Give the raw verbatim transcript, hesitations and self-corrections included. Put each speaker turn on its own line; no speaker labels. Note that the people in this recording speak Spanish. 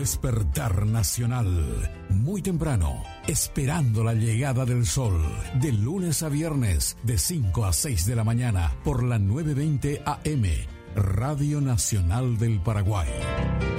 Despertar Nacional. Muy temprano, esperando la llegada del sol. De lunes a viernes, de cinco a seis de la mañana, por la nueve veinte A M, Radio Nacional del Paraguay.